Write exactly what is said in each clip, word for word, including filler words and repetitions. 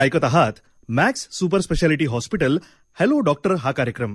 ऐकत आहात max super speciality hospital hello doctor हा कार्यक्रम.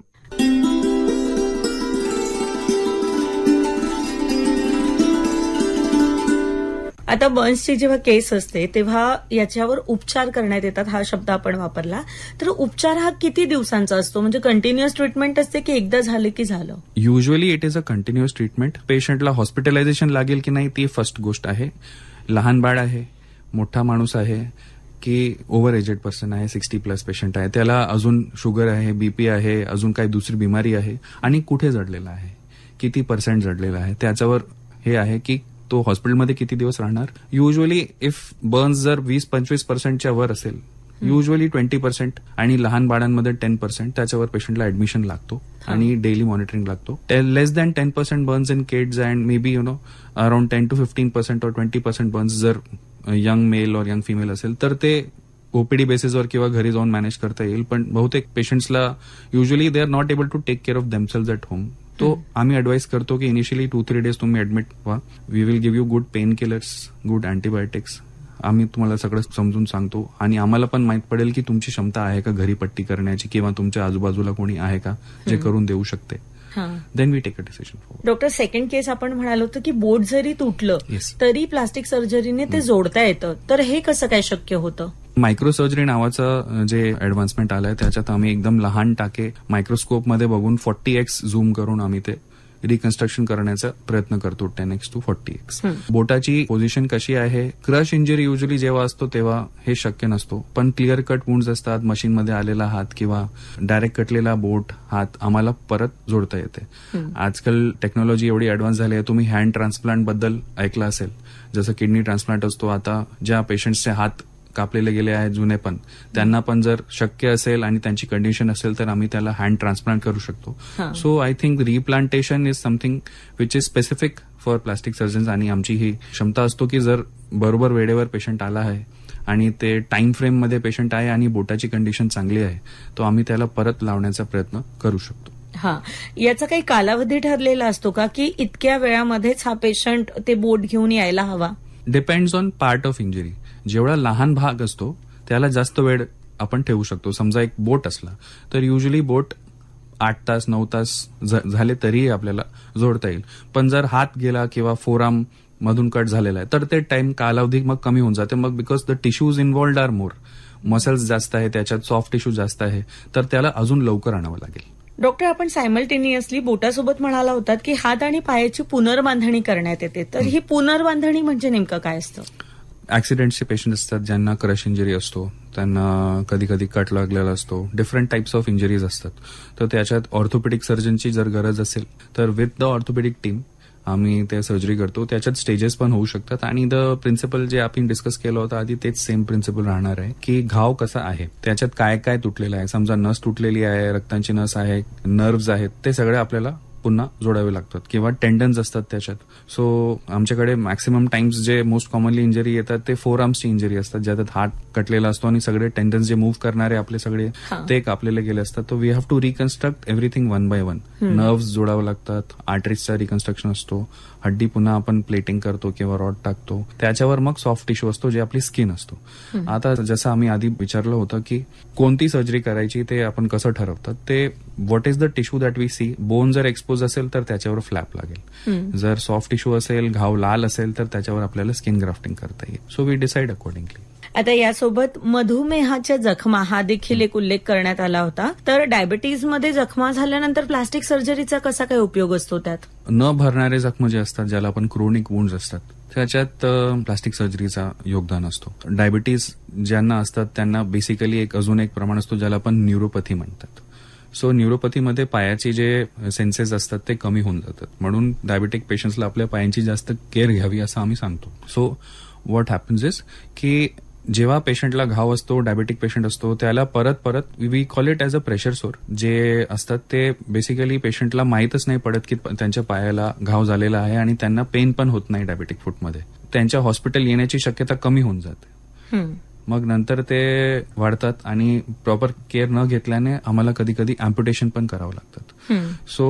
आता बर्न्सची जेव्हा केस असते तेव्हा याच्यावर उपचार करण्यात येतात हा शब्द आपण वापरला, तर उपचार हा किती दिवसांचा असतो? म्हणजे कंटिन्युअस ट्रीटमेंट असते की एकदा झालं की झालं? Usually it is a continuous treatment. पेशंटला हॉस्पिटलायझेशन लागेल की नाही ती फर्स्ट गोष्ट आहे. लहान बाळ आहे, मोठा माणूस आहे की ओव्हर एजेड पर्सन आहे, सिक्स्टी प्लस पेशंट आहे, त्याला अजून शुगर आहे, बीपी आहे, अजून काही दुसरी बिमारी आहे आणि कुठे जडलेला आहे, किती पर्सेंट जडलेला आहे, त्याच्यावर हे आहे की तो हॉस्पिटलमध्ये किती दिवस राहणार. युजली इफ बर्न्स जर वीस पंचवीस पर्सेंटच्या वर असेल, युजली ट्वेंटी पर्सेंट आणि लहान बाळांमध्ये टेन पर्सेंट त्याच्यावर पेशंटला ऍडमिशन लागतो आणि डेली मॉनिटरिंग लागतो. लेस than ten percent Burns in kids and may be you know around ten to fifteen percent और ट्वेंटी पर्सेंट बर्न्स जर यंग मेल और यंग फिमेल असेल तर ते ओपीडी बेसिसवर किंवा घरी जाऊन मॅनेज करता येईल. पण बहुतेक पेशंट्सला usually they are not able to take care of themselves at home. तो आम्ही ऍडवाइस करतो की इनिशियली टू थ्री डेज तुम्ही ऍडमिट व्हा. We will give you good pain killers, good antibiotics. आम्ही तुम्हाला सगळं समजून सांगतो आणि आम्हाला पण माहित पडेल की तुमची क्षमता आहे का घरी पट्टी करण्याची किंवा तुमच्या आजूबाजूला कोणी आहे का जे करून देऊ शकते. Then we take a decision. Doctor, second केस आपण म्हणालो होतो की बोट जरी तुटलं तरी प्लास्टिक सर्जरीने ते जोडता येतं, तर हे कसं काय शक्य होतं? मायक्रो सर्जरी नावाचं जे ऍडव्हान्समेंट आलंय त्याच्यात आम्ही एकदम लहान टाके मायक्रोस्कोपमध्ये बघून फोर्टी एक्स झूम करून आम्ही ते रिकन्स्ट्रक्शन करण्याचा प्रयत्न करतो. Ten x to forty x. बोटाची पोझिशन कशी आहे? क्रश इंजरी युजली जेव्हा असतो तेव्हा हे शक्य नसतो, पण क्लिअर कट वुंड्स असतात, मशीनमध्ये आलेला हात किंवा डायरेक्ट कटलेला बोट हात आम्हाला परत जोडता येते. आजकाल टेक्नॉलॉजी एवढी ऍडव्हान्स झाली आहे. तुम्ही हँड ट्रान्सप्लांट बद्दल ऐकलं असेल, जसं किडनी ट्रान्सप्लांट असतो. आता ज्या पेशंट्सचे हात कापलेले गेले आहेत जुने पण, त्यांना पण जर शक्य असेल आणि त्यांची कंडिशन असेल तर आम्ही त्याला हँड ट्रान्सप्लांट करू शकतो. So I think replantation is something which is specific for plastic surgeons आणि आमची ही क्षमता असतो की जर बरोबर वेळेवर पेशंट आला आहे आणि ते टाइम फ्रेम मध्ये पेशंट आहे आणि बोटाची कंडिशन चांगली आहे तो आम्ही त्याला परत लावण्याचा प्रयत्न करू शकतो. हा, याचा काही कालावधी ठरलेला असतो का की इतक्या वेळामध्येच हा पेशंट ते बोट घेऊन यायला हवा? Depends on part of injury. जेवढा लहान भाग असतो त्याला जास्त वेळ आपण ठेवू शकतो. समजा एक बोट असला तर युजली बोट आठ तास नऊ तास झाले तरीही आपल्याला जोडता येईल. पण जर हात गेला किंवा फोरआर्म मधून कट झालेला आहे तर ते टाइम कालावधी मग कमी होऊन जाते. मग because the tissues involved are more, muscles जास्त आहे त्याच्यात, सॉफ्ट टिश्यू जास्त आहे, तर त्याला अजून लवकर आणावं लागेल. डॉक्टर, आपण सायमल्टेनियसली बोटासोबत म्हणाला होतात की हात आणि पायाची पुनर्बांधणी करण्यात येते, तर ही पुनर्बांधणी म्हणजे नेमकं काय असतं? ऍक्सिडेंटचे पेशंट असतात ज्यांना क्रश इंजरी असतो, त्यांना कधी कधी कट लागलेला असतो, डिफरंट टाइप्स ऑफ इंजरीज असतात. तर त्याच्यात ऑर्थोपेडिक सर्जनची जर गरज असेल तर विथ द ऑर्थोपेडिक टीम आम्ही ते सर्जरी करतो. त्याच्यात स्टेजेस पण होऊ शकतात आणि द प्रिन्सिपल जे आपण डिस्कस केलं होतं आधी तेच सेम प्रिन्सिपल राहणार आहे की घाव कसा आहे, त्याच्यात काय काय तुटलेलं आहे. समजा नस तुटलेली आहे, रक्तांची नस आहे, नर्व्स आहेत, ते सगळे आपल्याला पुन्हा जोडावे लागतात किंवा टेंडन्स असतात त्याच्यात. सो आमच्याकडे मॅक्सिमम टाइम्स जे मोस्ट कॉमनली इंजरी येतात ते फोर आर्म्सची इंजरी असतात, ज्याच्यात हात कटलेला असतो आणि सगळे टेंडन्स जे मूव्ह करणारे आपले सगळे ते कापलेले गेले असतात. तर we have to reconstruct everything one by one. Nerves जोडावं लागतात, आर्टरीजचा रिकन्स्ट्रक्शन असतो, हड्डी पुन्हा आपण प्लेटिंग करतो किंवा रॉड टाकतो, त्याच्यावर मग सॉफ्ट टिश्यू असतो जे आपली स्किन असतो. आता जसं आम्ही आधी विचारलं होतं की कोणती सर्जरी करायची ते आपण कसं ठरवतात, ते what is the tissue that we C. Bone जर एक्सपोज असेल तर त्याच्यावर फ्लॅप लागेल, जर सॉफ्ट टिश्यू असेल, घाव लाल असेल तर त्याच्यावर आपल्याला स्किन ग्राफ्टिंग करता येईल. So we decide accordingly. आता यासोबत मधुमेहाच्या जखमा हा देखील एक उल्लेख करण्यात आला होता, तर डायबिटीजमध्ये जखमा झाल्यानंतर प्लास्टिक सर्जरीचा कसा काय उपयोग असतो? त्यात न भरणारे जखम जे असतात ज्याला आपण क्रोनिक वुंड्स असतात त्याच्यात प्लास्टिक सर्जरीचा योगदान असतो. डायबिटीज ज्यांना असतात त्यांना बेसिकली एक अजून एक प्रमाण असतो ज्याला आपण न्यूरोपॅथी म्हणतात. सो न्यूरोपॅथीमध्ये पायाचे जे सेन्सेस असतात ते कमी होऊन जातात, म्हणून डायबेटिक पेशंट्सला आपल्या पायांची जास्त केअर घ्यावी असं आम्ही सांगतो. सो व्हॉट हॅपन्स इज की जेव्हा पेशंटला घाव असतो, डायबेटिक पेशंट असतो, त्याला परत परत we call it as a pressure सोर जे असतात ते बेसिकली पेशंटला माहीतच नाही पडत की त्यांच्या पायाला घाव झालेला आहे आणि त्यांना पेन पण होत नाही डायबेटिक फूटमध्ये. त्यांच्या हॉस्पिटल येण्याची शक्यता कमी होऊन जाते. मग नंतर ते वाढतात आणि प्रॉपर केअर न घेतल्याने आम्हाला कधी कधी अँप्युटेशन पण करावं लागतात. सो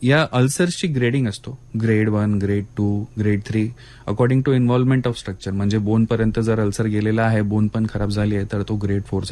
या अल्सर्सची ग्रेडिंग असतो, grade one, grade two, grade three, according to involvement of structure. म्हणजे बोन पर्यंत जर अल्सर गेलेला आहे, बोन पण खराब झाली आहे, तर तो ग्रेड फोर